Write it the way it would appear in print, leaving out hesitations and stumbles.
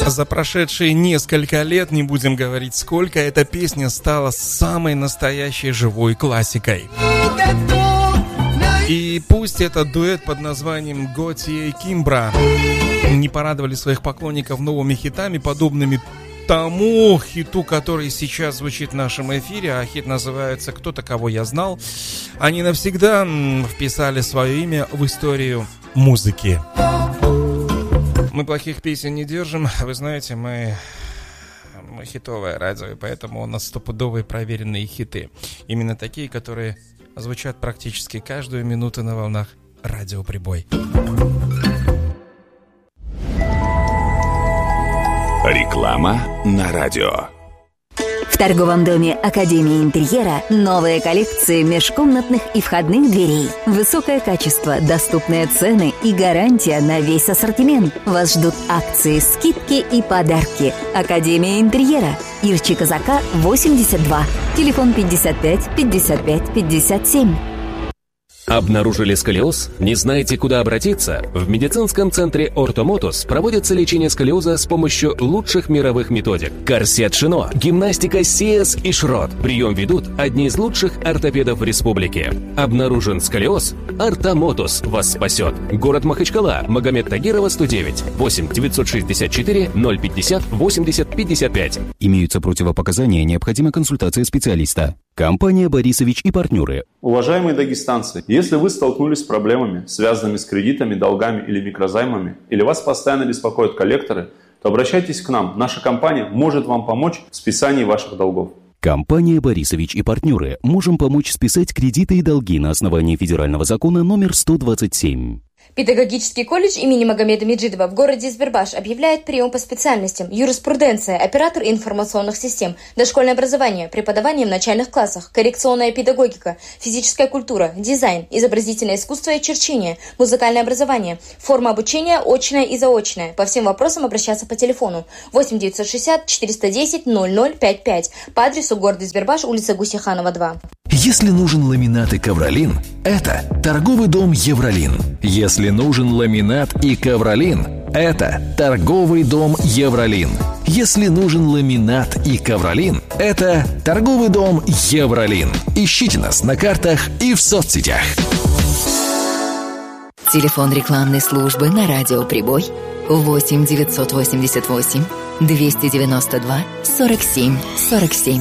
За прошедшие несколько лет, не будем говорить сколько, эта песня стала самой настоящей живой классикой. И пусть этот дуэт под названием Готье и Кимбра не порадовали своих поклонников новыми хитами, подобными тому хиту, который сейчас звучит в нашем эфире, а хит называется «Кто-то, кого я знал», они навсегда вписали свое имя в историю музыки. Мы плохих песен не держим, вы знаете, мы хитовое радио, и поэтому у нас стопудовые проверенные хиты. Именно такие, которые звучат практически каждую минуту на волнах Радио Прибой. Реклама на радио. В торговом доме Академии интерьера новые коллекции межкомнатных и входных дверей. Высокое качество, доступные цены и гарантия на весь ассортимент. Вас ждут акции, скидки и подарки. Академия интерьера. Ирчи Казака, 82. Телефон 55 55 57. Обнаружили сколиоз? Не знаете, куда обратиться? В медицинском центре «Ортомотус» проводится лечение сколиоза с помощью лучших мировых методик. Корсет Шино, гимнастика Сиэс и Шрот. Прием ведут одни из лучших ортопедов в республике. Обнаружен сколиоз? «Ортомотус» вас спасет. Город Махачкала, Магомед Тагирова, 109. 8 964 050 80 55. Имеются противопоказания, необходима консультация специалиста. Компания «Борисович и партнеры». Уважаемые дагестанцы, если вы столкнулись с проблемами, связанными с кредитами, долгами или микрозаймами, или вас постоянно беспокоят коллекторы, то обращайтесь к нам. Наша компания может вам помочь в списании ваших долгов. Компания «Борисович и партнеры». Можем помочь списать кредиты и долги на основании федерального закона номер 127. Педагогический колледж имени Магомеда Меджидова в городе Избербаш объявляет прием по специальностям: юриспруденция, оператор информационных систем, дошкольное образование, преподавание в начальных классах, коррекционная педагогика, физическая культура, дизайн, изобразительное искусство и черчение, музыкальное образование, форма обучения очная и заочная. По всем вопросам обращаться по телефону 8 960 410 0055 по адресу города Избербаш, улица Гусейханова, 2. Если нужен ламинат и ковролин, это торговый дом «Евролин». Если нужен ламинат и ковролин, это торговый дом «Евролин». Если нужен ламинат и ковролин, это торговый дом «Евролин». Ищите нас на картах и в соцсетях. Телефон рекламной службы на радио «Прибой» 8 988 292 47 47.